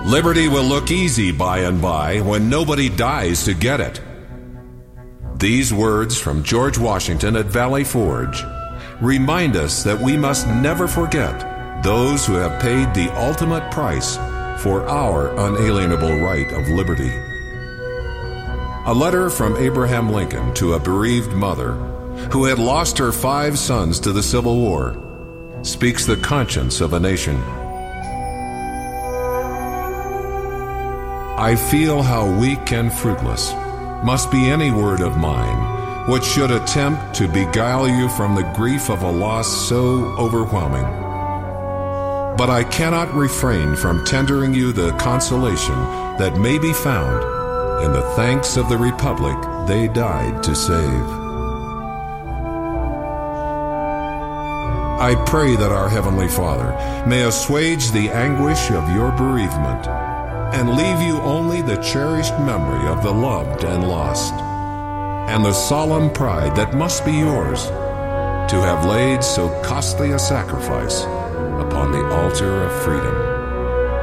Liberty will look easy by and by when nobody dies to get it. These words from George Washington at Valley Forge remind us that we must never forget those who have paid the ultimate price for our unalienable right of liberty. A letter from Abraham Lincoln to a bereaved mother who had lost her 5 sons to the Civil War speaks the conscience of a nation. I feel how weak and fruitless must be any word of mine which should attempt to beguile you from the grief of a loss so overwhelming. But I cannot refrain from tendering you the consolation that may be found in the thanks of the Republic they died to save. I pray that our Heavenly Father may assuage the anguish of your bereavement and leave you only the cherished memory of the loved and lost, and the solemn pride that must be yours to have laid so costly a sacrifice upon the altar of freedom.